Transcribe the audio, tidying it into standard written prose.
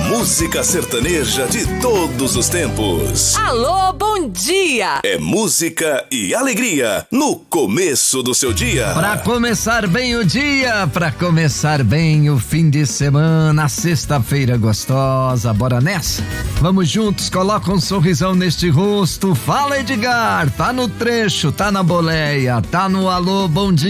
música sertaneja de todos os tempos. Alô, bom dia! É música e alegria no começo do seu dia. Pra começar bem o dia, pra começar bem o fim de semana, sexta-feira gostosa, bora nessa? Vamos juntos, coloca um sorrisão neste rosto, fala Edgar, tá no trecho, tá na boleia, tá no alô, bom dia.